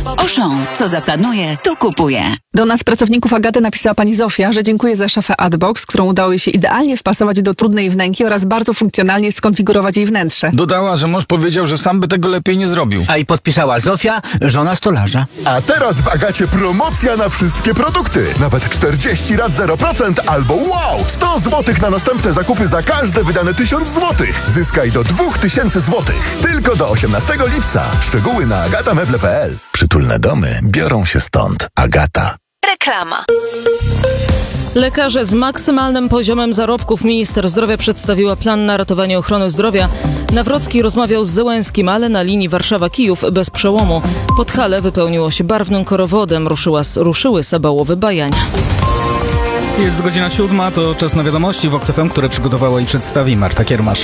Auchan. Co zaplanuje, to kupuje. Do nas, pracowników Agaty, napisała pani Zofia, że dziękuję za szafę Adbox, którą udało jej się idealnie wpasować do trudnej wnęki oraz bardzo funkcjonalnie skonfigurować jej wnętrze. Dodała, że mąż powiedział, że sam by tego lepiej nie zrobił. A i podpisała Zofia, żona stolarza. A teraz w Agacie promocja na wszystkie produkty. Nawet 40 lat 0% albo wow! 100 zł na następne zakupy za każde wydane 1000 zł. Zyskaj do 2000 zł. Tylko do 18 lipca. Szczegóły na agatameble.pl. Przytulne domy biorą się stąd. Agata. Reklama. Lekarze z maksymalnym poziomem zarobków. Minister zdrowia przedstawiła plan na ratowanie ochrony zdrowia. Nawrocki rozmawiał z Zełenskim, ale na linii Warszawa-Kijów bez przełomu. Podhale wypełniło się barwnym korowodem. Ruszyły Sabałowy bajania. Jest godzina 7, to czas na wiadomości w Vox FM, które przygotowała i przedstawi Marta Kiermasz.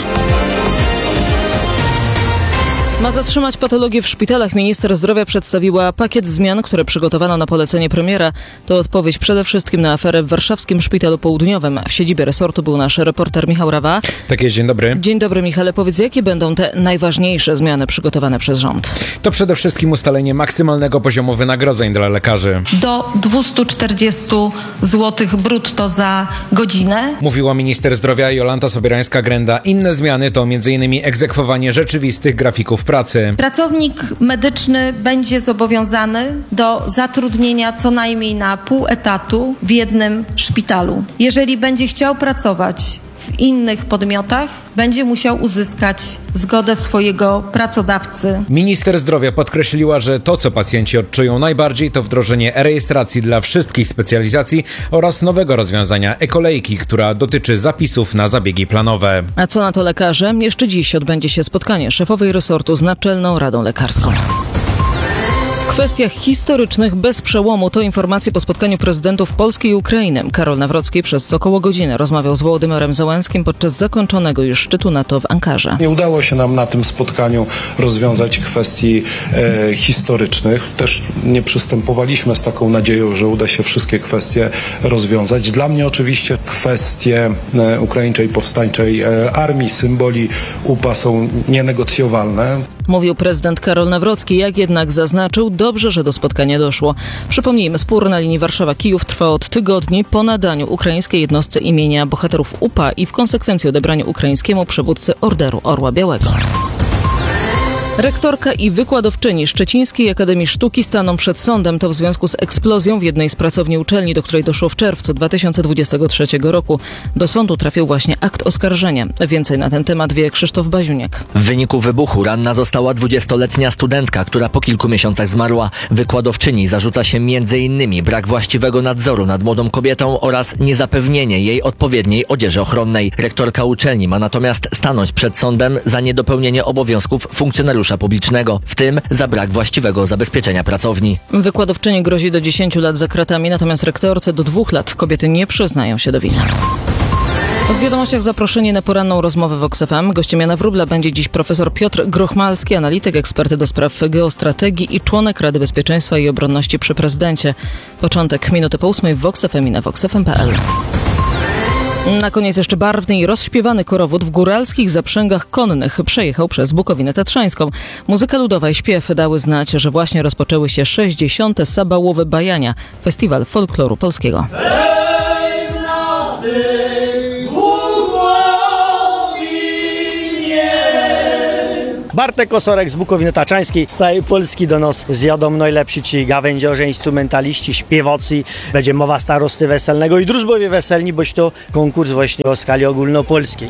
Ma zatrzymać patologię w szpitalach. Minister zdrowia przedstawiła pakiet zmian, które przygotowano na polecenie premiera. To odpowiedź przede wszystkim na aferę w warszawskim Szpitalu Południowym. W siedzibie resortu był nasz reporter Michał Rawa. Tak jest, dzień dobry. Dzień dobry, Michale. Powiedz, jakie będą te najważniejsze zmiany przygotowane przez rząd? To przede wszystkim ustalenie maksymalnego poziomu wynagrodzeń dla lekarzy. Do 240 zł brutto za godzinę. Mówiła minister zdrowia Jolanta Sobierańska-Grenda. Inne zmiany to m.in. egzekwowanie rzeczywistych grafików pracy. Pracownik medyczny będzie zobowiązany do zatrudnienia co najmniej na pół etatu w jednym szpitalu. Jeżeli będzie chciał pracować w innych podmiotach, będzie musiał uzyskać zgodę swojego pracodawcy. Minister zdrowia podkreśliła, że to, co pacjenci odczują najbardziej, to wdrożenie rejestracji dla wszystkich specjalizacji oraz nowego rozwiązania e-kolejki, która dotyczy zapisów na zabiegi planowe. A co na to lekarze? Jeszcze dziś odbędzie się spotkanie szefowej resortu z Naczelną Radą Lekarską. W kwestiach historycznych bez przełomu to informacje po spotkaniu prezydentów Polski i Ukrainy. Karol Nawrocki przez około godziny rozmawiał z Wołodymyrem Zełenskim podczas zakończonego już szczytu NATO w Ankarze. Nie udało się nam na tym spotkaniu rozwiązać kwestii historycznych. Też nie przystępowaliśmy z taką nadzieją, że uda się wszystkie kwestie rozwiązać. Dla mnie oczywiście kwestie ukraińczej powstańczej armii, symboli UPA są nienegocjowalne. Mówił prezydent Karol Nawrocki, jak jednak zaznaczył, dobrze, że do spotkania doszło. Przypomnijmy, spór na linii Warszawa-Kijów trwa od tygodni po nadaniu ukraińskiej jednostce imienia bohaterów UPA i w konsekwencji odebraniu ukraińskiemu przywódcy Orderu Orła Białego. Rektorka i wykładowczyni Szczecińskiej Akademii Sztuki staną przed sądem. To w związku z eksplozją w jednej z pracowni uczelni, do której doszło w czerwcu 2023 roku. Do sądu trafił właśnie akt oskarżenia. Więcej na ten temat wie Krzysztof Baziuniak. W wyniku wybuchu ranna została 20-letnia studentka, która po kilku miesiącach zmarła. Wykładowczyni zarzuca się m.in. brak właściwego nadzoru nad młodą kobietą oraz niezapewnienie jej odpowiedniej odzieży ochronnej. Rektorka uczelni ma natomiast stanąć przed sądem za niedopełnienie obowiązków funkcjonariusza publicznego, w tym za brak właściwego zabezpieczenia pracowni. Wykładowczyni grozi do 10 lat za kratami, natomiast rektorce do 2 lat. Kobiety nie przyznają się do winy. W wiadomościach zaproszenie na poranną rozmowę w Vox FM. Gościem Jana Wróbla będzie dziś profesor Piotr Grochmalski, analityk, ekspert do spraw geostrategii i członek Rady Bezpieczeństwa i Obronności przy prezydencie. Początek minuty po 8 w Vox FM i na voxfm.pl. Na koniec jeszcze barwny i rozśpiewany korowód w góralskich zaprzęgach konnych przejechał przez Bukowinę Tatrzańską. Muzyka ludowa i śpiew dały znać, że właśnie rozpoczęły się 60. Sabałowe Bajania, festiwal folkloru polskiego. Bartek Osorek z Bukowiny Tatrzańskiej. Z całej Polski do nas zjadą najlepsi ci gawędziorze, instrumentaliści, śpiewocy. Będzie mowa starosty weselnego i drużbowie weselni, boś to konkurs właśnie o skali ogólnopolskiej.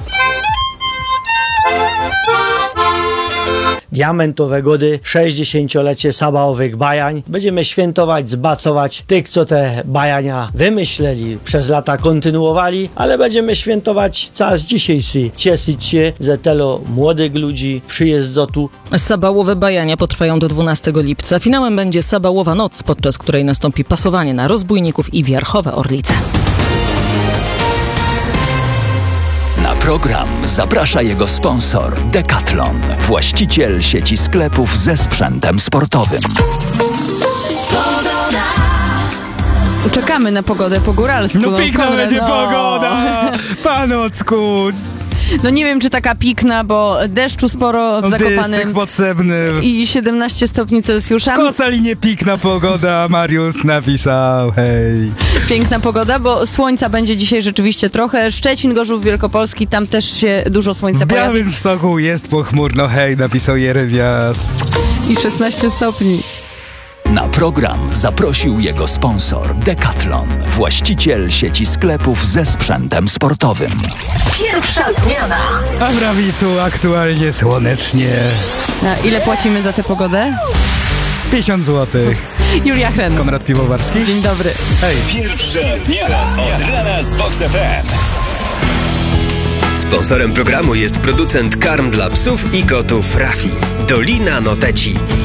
Diamentowe gody, 60-lecie Sabałowych Bajań. Będziemy świętować, zbacować tych, co te bajania wymyśleli, przez lata kontynuowali, ale będziemy świętować czas dzisiejszy. Cieszyć się, że tyle młodych ludzi przyjeżdża tu. Sabałowe Bajania potrwają do 12 lipca. Finałem będzie Sabałowa Noc, podczas której nastąpi pasowanie na rozbójników i wierchowe orlice. Na program zaprasza jego sponsor Decathlon, właściciel sieci sklepów ze sprzętem sportowym. Czekamy na pogodę po góralsku. No piękna będzie pogoda, Panocku. No nie wiem, czy taka pikna, bo deszczu sporo w Zakopanem Deszczyk potrzebny. i 17 stopni Celsjusza. Wcale nie pikna pogoda, Mariusz napisał, hej. Piękna pogoda, bo słońca będzie dzisiaj rzeczywiście trochę. Szczecin, Gorzów Wielkopolski, tam też się dużo słońca W pojawi. Białymstoku jest pochmurno, hej, napisał Jeremias. I 16 stopni. Na program zaprosił jego sponsor Decathlon, właściciel sieci sklepów ze sprzętem sportowym. Pierwsza zmiana. A w Rawisu aktualnie słonecznie. A ile płacimy za tę pogodę? 50 zł. Julia Hren. Konrad Piwowarski. Dzień dobry. Hej. Pierwsza zmiana od rana z Box FM. Sponsorem programu jest producent karm dla psów i kotów Rafi. Dolina Noteci.